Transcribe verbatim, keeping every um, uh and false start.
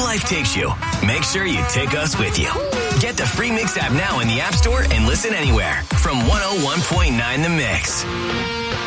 life takes you, make sure you take us with you. Get the free Mix app now in the App Store and listen anywhere from one oh one point nine The Mix.